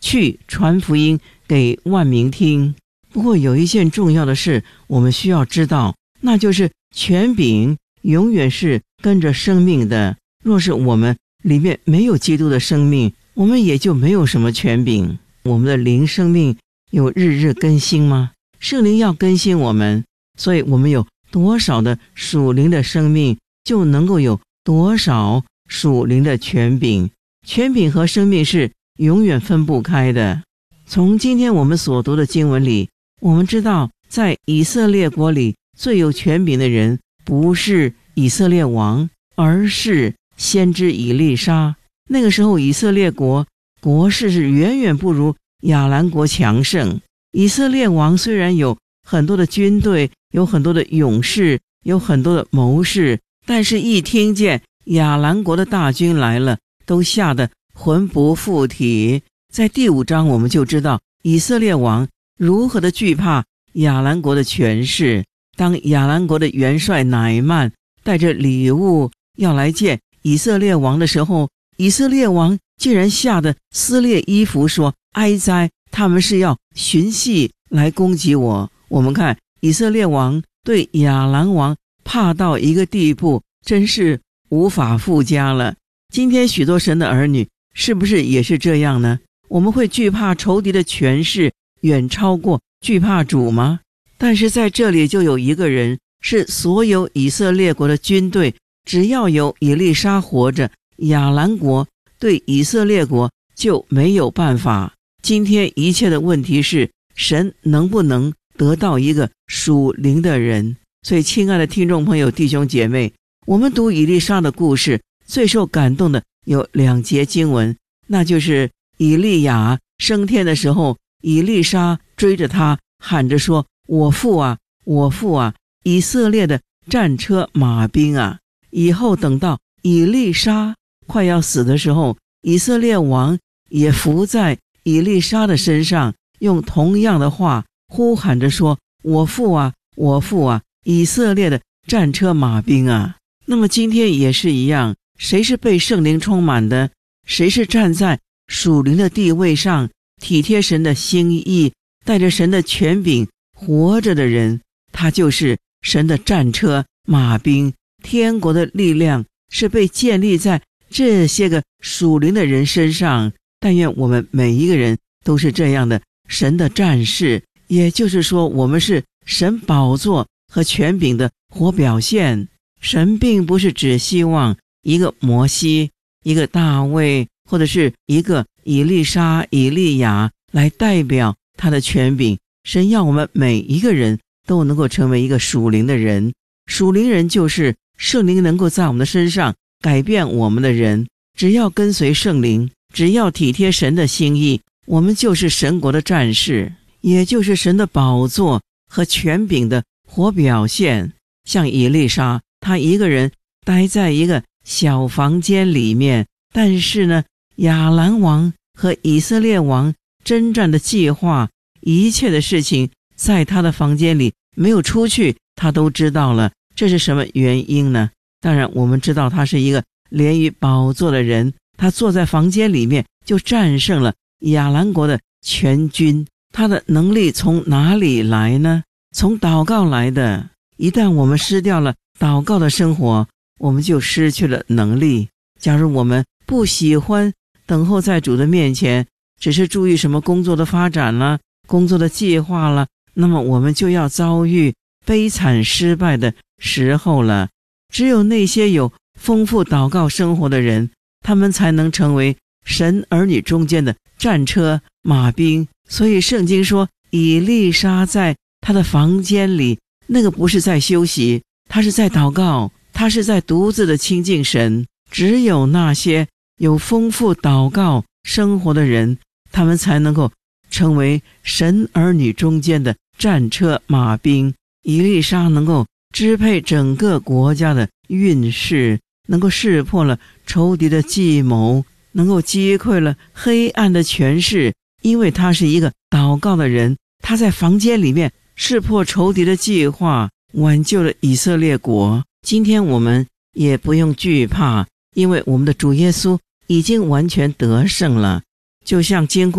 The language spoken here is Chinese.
去传福音给万民听。不过有一件重要的事我们需要知道，那就是权柄永远是跟着生命的。若是我们里面没有基督的生命，我们也就没有什么权柄。我们的灵生命有日日更新吗？圣灵要更新我们，所以我们有多少的属灵的生命，就能够有多少属灵的权柄。权柄和生命是永远分不开的。从今天我们所读的经文里，我们知道在以色列国里最有权柄的人不是以色列王，而是先知以利沙。那个时候以色列国势是远远不如亚兰国强盛。以色列王虽然有很多的军队，有很多的勇士，有很多的谋士，但是一听见亚兰国的大军来了，都吓得魂不附体。在第5章我们就知道以色列王如何的惧怕亚兰国的权势。当亚兰国的元帅乃曼带着礼物要来见以色列王的时候，以色列王竟然吓得撕裂衣服，说哀哉，他们是要寻隙来攻击我。我们看以色列王对亚兰王怕到一个地步，真是无法复加了。今天许多神的儿女是不是也是这样呢？我们会惧怕仇敌的权势远超过惧怕主吗？但是在这里就有一个人，是所有以色列国的军队，只要有以利沙活着，亚兰国对以色列国就没有办法。今天一切的问题是神能不能得到一个属灵的人。所以亲爱的听众朋友弟兄姐妹，我们读以利沙的故事最受感动的有2节经文，那就是以利亚升天的时候，以利沙追着他喊着说，我父啊，我父啊，以色列的战车马兵啊。以后等到以利沙快要死的时候，以色列王也伏在以利沙的身上，用同样的话呼喊着说，我父啊，我父啊，以色列的战车马兵啊。那么今天也是一样，谁是被圣灵充满的，谁是站在属灵的地位上，体贴神的心意，带着神的权柄活着的人，他就是神的战车马兵。天国的力量是被建立在这些个属灵的人身上。但愿我们每一个人都是这样的神的战士，也就是说我们是神宝座和权柄的活表现。神并不是只希望一个摩西，一个大卫，或者是一个以利沙、以利亚来代表他的权柄。神要我们每一个人都能够成为一个属灵的人。属灵人就是圣灵能够在我们的身上改变我们的人。只要跟随圣灵，只要体贴神的心意，我们就是神国的战士，也就是神的宝座和权柄的活表现。像以利沙，他一个人待在一个小房间里面，但是呢，亚兰王和以色列王征战的计划，一切的事情在他的房间里没有出去，他都知道了。这是什么原因呢？当然我们知道他是一个连于宝座的人，他坐在房间里面就战胜了亚兰国的全军。他的能力从哪里来呢？从祷告来的。一旦我们失掉了祷告的生活，我们就失去了能力。假如我们不喜欢等候在主的面前，只是注意什么工作的发展了，工作的计划了，那么我们就要遭遇悲惨失败的时候了。只有那些有丰富祷告生活的人，他们才能成为神儿女中间的战车马兵。所以圣经说，以利沙在他的房间里，那个不是在休息，他是在祷告，他是在独自的亲近神。只有那些有丰富祷告生活的人，他们才能够成为神儿女中间的战车马兵。以利沙能够支配整个国家的运势，能够识破了仇敌的计谋，能够击溃了黑暗的权势。因为他是一个祷告的人，他在房间里面识破仇敌的计划，挽救了以色列国。今天我们也不用惧怕，因为我们的主耶稣已经完全得胜了。就像经过